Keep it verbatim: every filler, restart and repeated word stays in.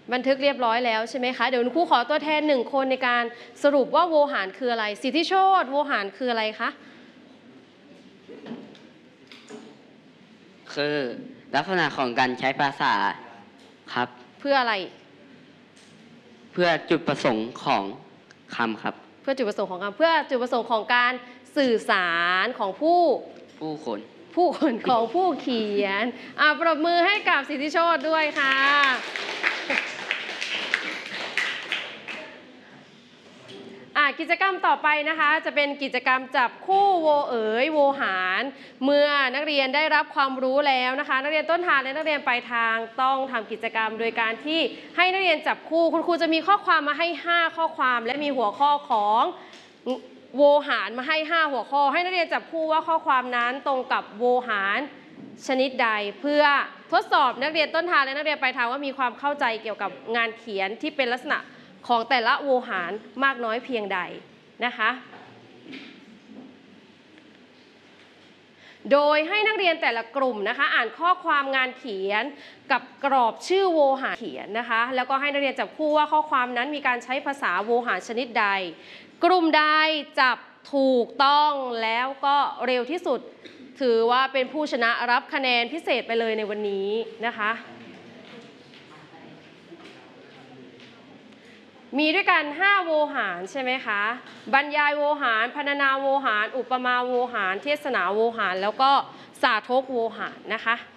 บันทึกเรียบร้อยแล้วใช่ไหมคะเดี๋ยวครูขอตัวแทนหนึ่งคนในการสรุปว่าโวหารคืออะไรสิทธิโชติโวหารคืออะไรคะคือลักษณะของการใช้ภาษาครับเพื่ออะไรเพื่อจุดประสงค์ของคำครับเพื่อจุดประสงค์ของคำเพื่อจุดประสงค์ของการสื่อสารของผู้ผู้คนผู้คนของผู้เขียนอ่าปรบมือให้กับสิทธิโชติด้วยค่ะกิจกรรมต่อไปนะคะจะเป็นกิจกรรมจับคู่โวเอ๋ยโวหารเมื่อนักเรียนได้รับความรู้แล้วนะคะนักเรียนต้นทางและนักเรียนปลายทางต้องทำกิจกรรมโดยการที่ให้นักเรียนจับคู่คุณครูจะมีข้อความมาให้ห้าข้อความและมีหัวข้อของโวหารมาให้ห้าหัวข้อให้นักเรียนจับคู่ว่าข้อความนั้นตรงกับโวหารชนิดใดเพื่อทดสอบนักเรียนต้นทางและนักเรียนปลายทางว่ามีความเข้าใจเกี่ยวกับงานเขียนที่เป็นลักษณะของแต่ละโวหารมากน้อยเพียงใดนะคะโดยให้นักเรียนแต่ละกลุ่มนะคะอ่านข้อความงานเขียนกับกรอบชื่อโวหารเขียนนะคะแล้วก็ให้นักเรียนจับคู่ว่าข้อความนั้นมีการใช้ภาษาโวหารชนิดใดกลุ่มใดจับถูกต้องแล้วก็เร็วที่สุดถือว่าเป็นผู้ชนะรับคะแนนพิเศษไปเลยในวันนี้นะคะมีด้วยกันห้าโวหารใช่ไหมคะบรรยายโวหารพรรณนาโวหารอุปมาโวหารเทศนาโวหารแล้วก็สาธกโวหารนะคะ